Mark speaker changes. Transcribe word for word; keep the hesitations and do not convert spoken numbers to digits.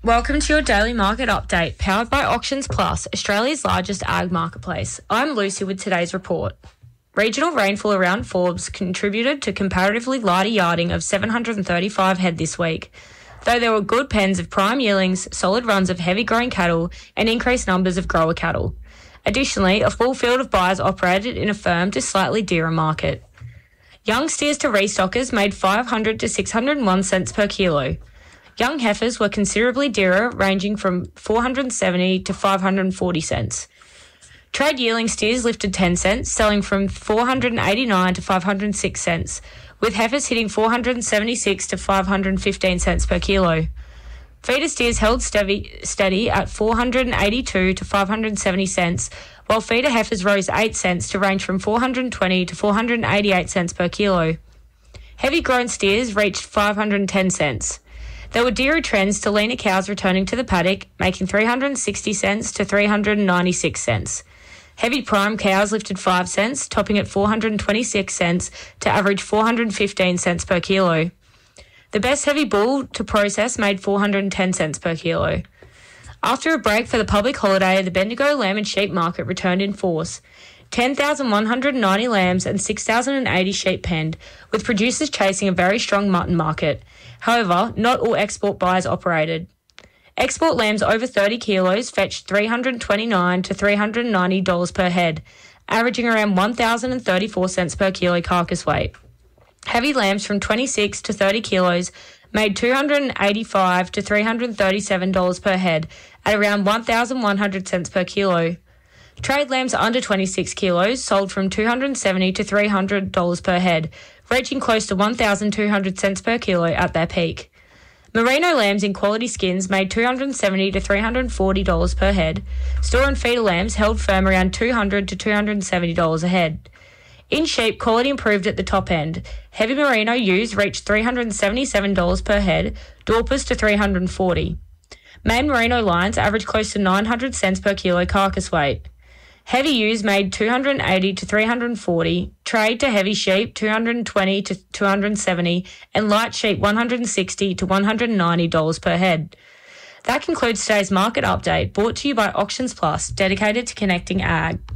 Speaker 1: Welcome to your daily market update, powered by Auctions Plus, Australia's largest ag marketplace. I'm Lucy with today's report. Regional rainfall around Forbes contributed to comparatively lighter yarding of seven hundred thirty-five head this week, though there were good pens of prime yearlings, solid runs of heavy growing cattle and increased numbers of grower cattle. Additionally, a full field of buyers operated in a firm to slightly dearer market. Young steers to restockers made five hundred to six hundred one cents per kilo. Young heifers were considerably dearer, ranging from four hundred seventy to five hundred forty cents. Trade yearling steers lifted ten cents, selling from four hundred eighty-nine to five hundred six cents, with heifers hitting four hundred seventy-six to five hundred fifteen cents per kilo. Feeder steers held steady, steady at four hundred eighty-two to five hundred seventy cents, while feeder heifers rose eight cents to range from four hundred twenty to four hundred eighty-eight cents per kilo. Heavy grown steers reached five hundred ten cents. There were dearer trends to leaner cows returning to the paddock, making three hundred sixty cents to three hundred ninety-six cents. Heavy prime cows lifted five cents, topping at four hundred twenty-six cents to average four hundred fifteen cents per kilo. The best heavy bull to process made four hundred ten cents per kilo. After a break for the public holiday, the Bendigo lamb and sheep market returned in force. ten thousand one hundred ninety lambs and six thousand eighty sheep penned, with producers chasing a very strong mutton market. However, not all export buyers operated. Export lambs over thirty kilos fetched three hundred twenty-nine to three hundred ninety dollars per head, averaging around one thousand thirty-four cents per kilo carcass weight. Heavy lambs from twenty-six to thirty kilos made two hundred eighty-five to three hundred thirty-seven dollars per head at around one thousand one hundred cents per kilo. Trade lambs under twenty-six kilos sold from two hundred seventy to three hundred dollars per head, reaching close to one thousand two hundred cents per kilo at their peak. Merino lambs in quality skins made two hundred seventy to three hundred forty dollars per head. Store and feeder lambs held firm around two hundred to two hundred seventy dollars a head. In sheep, quality improved at the top end. Heavy merino ewes reached three hundred seventy-seven dollars per head, Dorpers to three hundred forty dollars. Main merino lines averaged close to nine hundred cents per kilo carcass weight. Heavy ewes made two hundred eighty to three hundred forty, trade to heavy sheep two hundred twenty to two hundred seventy, and light sheep one hundred sixty to one hundred ninety dollars per head. That concludes today's market update, brought to you by Auctions Plus, dedicated to connecting ag.